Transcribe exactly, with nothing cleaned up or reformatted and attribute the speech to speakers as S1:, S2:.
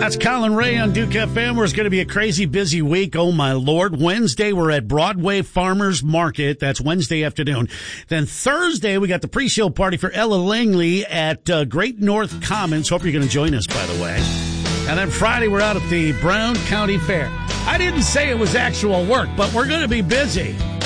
S1: That's Colin Ray on Duke F M, where it's going to be a crazy busy week. Oh, my Lord. Wednesday, we're at Broadway Farmers Market. That's Wednesday afternoon. Then Thursday, we got the pre-show party for Ella Langley at uh, Great North Commons. Hope you're going to join us, by the way. And then Friday, we're out at the Brown County Fair. I didn't say it was actual work, but we're going to be busy.